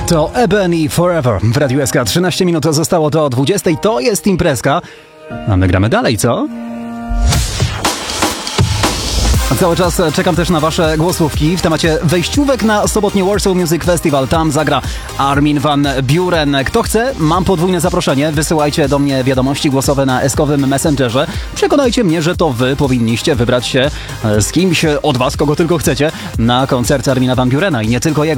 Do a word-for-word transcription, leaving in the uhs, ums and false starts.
To Ebony Forever w Radiu S K. trzynaście minut zostało do dwudziestej. To jest imprezka. A my gramy dalej, co? Cały czas czekam też na wasze głosówki w temacie wejściówek na sobotni Warsaw Music Festival. Tam zagra Armin van Buuren. Kto chce, mam podwójne zaproszenie. Wysyłajcie do mnie wiadomości głosowe na eskowym Messengerze. Przekonajcie mnie, że to wy powinniście wybrać się z kimś od was, kogo tylko chcecie, na koncert Armina van Buurena i nie tylko jego.